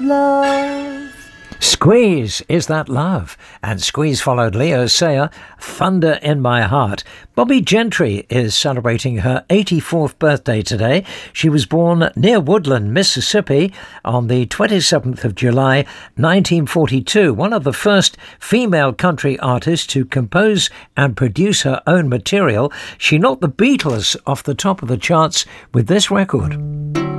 love. Squeeze, Is That Love? And Squeeze followed Leo Sayer, Thunder in My Heart. Bobby Gentry is celebrating her 84th birthday today. She was born near Woodland, Mississippi on the 27th of July, 1942. One of the first female country artists to compose and produce her own material. She knocked the Beatles off the top of the charts with this record.